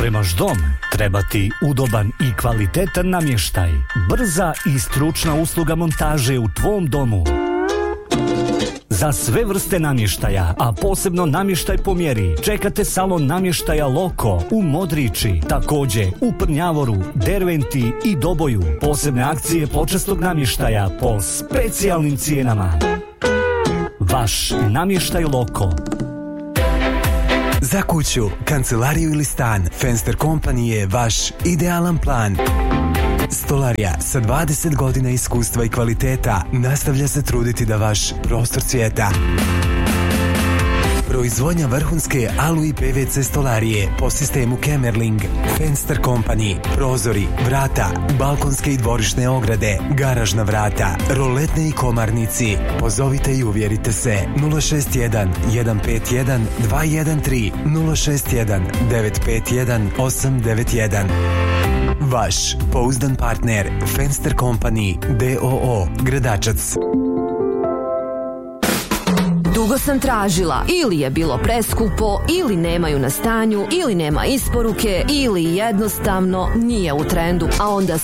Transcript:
opremaš dom, treba ti udoban i kvalitetan namještaj. Brza i stručna usluga montaže u tvom domu. Za sve vrste namještaja, a posebno namještaj po mjeri, čekate salon namještaja Loko u Modriči, također u Prnjavoru, Derventi i Doboju. Posebne akcije počasnog namještaja po specijalnim cijenama. Vaš namještaj Loko. Za kuću, kancelariju ili stan, Fenster Company je vaš idealan plan. Stolarija sa 20 godina iskustva i kvaliteta nastavlja se truditi da vaš prostor cvjeta. Proizvodnja vrhunske alu i PVC stolarije po sistemu Kemerling. Fenster Company. Prozori, vrata, balkonske i dvorišne ograde, garažna vrata, roletne i komarnici. Pozovite i uvjerite se. 061 151 213 061 951 891. Vaš pouzdan partner Fenster Company d.o.o. Gradačac. Dugo sam tražila, ili je bilo preskupo, ili nemaju na stanju, ili nema isporuke, ili jednostavno nije u trendu. A onda